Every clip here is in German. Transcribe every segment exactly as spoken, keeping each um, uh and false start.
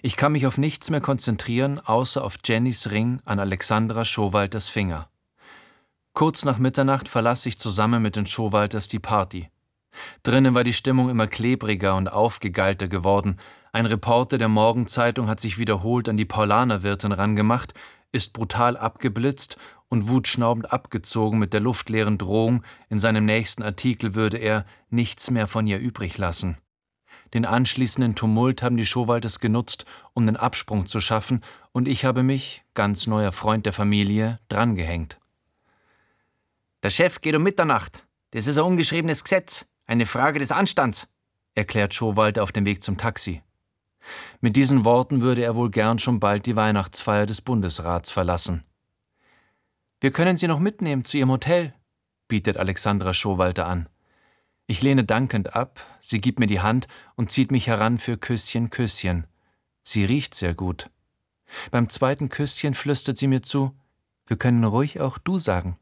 Ich kann mich auf nichts mehr konzentrieren, außer auf Jennys Ring an Alexandra Schowalters Finger. Kurz nach Mitternacht verlasse ich zusammen mit den Schowalters die Party. Drinnen war die Stimmung immer klebriger und aufgegeilter geworden. Ein Reporter der Morgenzeitung hat sich wiederholt an die Paulanerwirtin rangemacht, ist brutal abgeblitzt und wutschnaubend abgezogen mit der luftleeren Drohung, in seinem nächsten Artikel würde er nichts mehr von ihr übrig lassen. Den anschließenden Tumult haben die Schowalters genutzt, um den Absprung zu schaffen, und ich habe mich, ganz neuer Freund der Familie, drangehängt. »Der Chef geht um Mitternacht. Das ist ein ungeschriebenes Gesetz, eine Frage des Anstands«, erklärt Schowalter auf dem Weg zum Taxi. Mit diesen Worten würde er wohl gern schon bald die Weihnachtsfeier des Bundesrats verlassen. »Wir können Sie noch mitnehmen zu Ihrem Hotel«, bietet Alexandra Schowalter an. Ich lehne dankend ab, sie gibt mir die Hand und zieht mich heran für Küsschen, Küsschen. Sie riecht sehr gut. Beim zweiten Küsschen flüstert sie mir zu, wir können ruhig auch du sagen.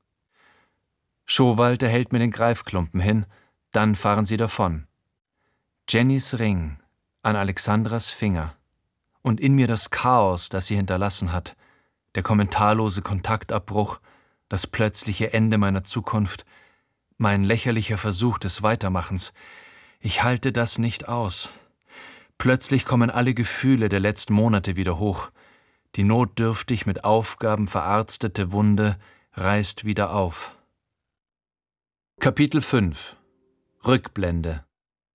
Schowalter hält mir den Greifklumpen hin, dann fahren sie davon. Jennys Ring an Alexandras Finger und in mir das Chaos, das sie hinterlassen hat, der kommentarlose Kontaktabbruch, das plötzliche Ende meiner Zukunft, mein lächerlicher Versuch des Weitermachens. Ich halte das nicht aus. Plötzlich kommen alle Gefühle der letzten Monate wieder hoch. Die notdürftig mit Aufgaben verarztete Wunde reißt wieder auf. Kapitel fünf. Rückblende.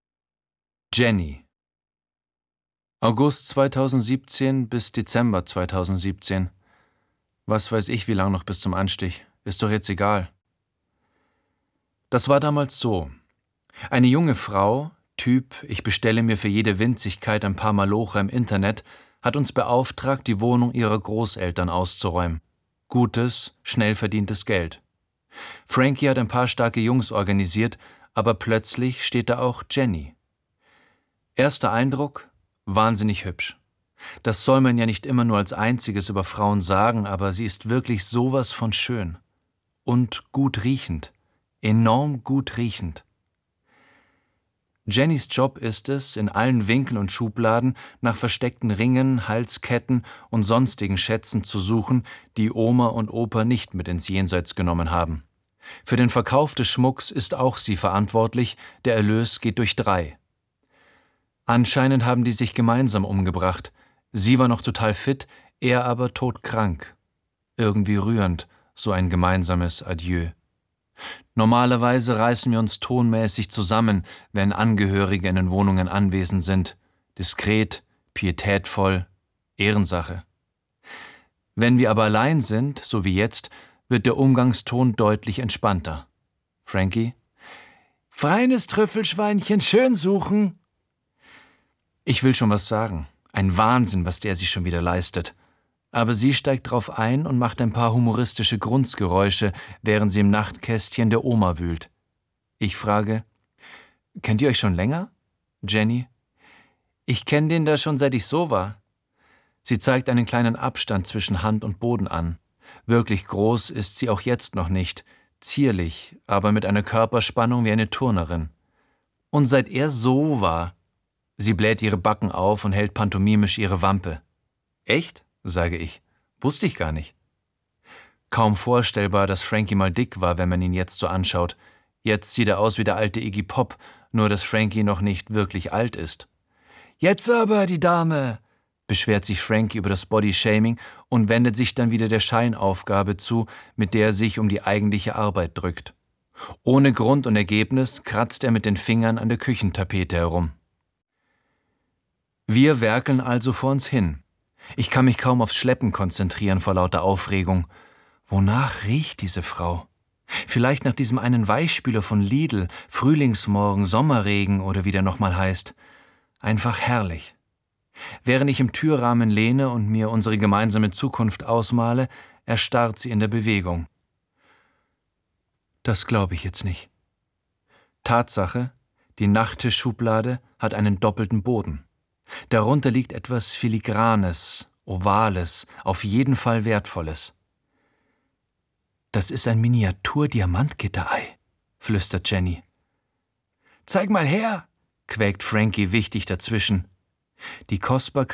Jenny. August zweitausendsiebzehn bis Dezember zweitausendsiebzehn. Was weiß ich, wie lang noch bis zum Anstich. Ist doch jetzt egal. Das war damals so. Eine junge Frau, Typ, ich bestelle mir für jede Winzigkeit ein paar Maloche im Internet, hat uns beauftragt, die Wohnung ihrer Großeltern auszuräumen. Gutes, schnell verdientes Geld. Frankie hat ein paar starke Jungs organisiert, aber plötzlich steht da auch Jenny. Erster Eindruck, wahnsinnig hübsch. Das soll man ja nicht immer nur als einziges über Frauen sagen, aber sie ist wirklich sowas von schön. Und gut riechend. Enorm gut riechend. Jennys Job ist es, in allen Winkeln und Schubladen nach versteckten Ringen, Halsketten und sonstigen Schätzen zu suchen, die Oma und Opa nicht mit ins Jenseits genommen haben. Für den Verkauf des Schmucks ist auch sie verantwortlich, der Erlös geht durch drei. Anscheinend haben die sich gemeinsam umgebracht. Sie war noch total fit, er aber todkrank. Irgendwie rührend, so ein gemeinsames Adieu. Normalerweise reißen wir uns tonmäßig zusammen, wenn Angehörige in den Wohnungen anwesend sind. Diskret, pietätvoll, Ehrensache. Wenn wir aber allein sind, so wie jetzt, wird der Umgangston deutlich entspannter. Frankie? Feines Trüffelschweinchen, schön suchen. Ich will schon was sagen. Ein Wahnsinn, was der sich schon wieder leistet. Aber sie steigt drauf ein und macht ein paar humoristische Grunzgeräusche, während sie im Nachtkästchen der Oma wühlt. Ich frage, kennt ihr euch schon länger? Jenny? Ich kenne den da schon, seit ich so war. Sie zeigt einen kleinen Abstand zwischen Hand und Boden an. Wirklich groß ist sie auch jetzt noch nicht, zierlich, aber mit einer Körperspannung wie eine Turnerin. Und seit er so war. Sie bläht ihre Backen auf und hält pantomimisch ihre Wampe. Echt? Sage ich. Wusste ich gar nicht. Kaum vorstellbar, dass Frankie mal dick war, wenn man ihn jetzt so anschaut. Jetzt sieht er aus wie der alte Iggy Pop, nur dass Frankie noch nicht wirklich alt ist. Jetzt aber, die Dame, beschwert sich Frankie über das Bodyshaming und wendet sich dann wieder der Scheinaufgabe zu, mit der er sich um die eigentliche Arbeit drückt. Ohne Grund und Ergebnis kratzt er mit den Fingern an der Küchentapete herum. Wir werkeln also vor uns hin. Ich kann mich kaum aufs Schleppen konzentrieren vor lauter Aufregung. Wonach riecht diese Frau? Vielleicht nach diesem einen Weichspüler von Lidl, Frühlingsmorgen, Sommerregen oder wie der nochmal heißt. Einfach herrlich. Während ich im Türrahmen lehne und mir unsere gemeinsame Zukunft ausmale, erstarrt sie in der Bewegung. Das glaube ich jetzt nicht. Tatsache, die Nachttischschublade hat einen doppelten Boden. Darunter liegt etwas Filigranes, Ovales, auf jeden Fall Wertvolles. Das ist ein Miniatur-Diamantgitterei, flüstert Jenny. Zeig mal her, quäkt Frankie wichtig dazwischen. Die Kostbarkeit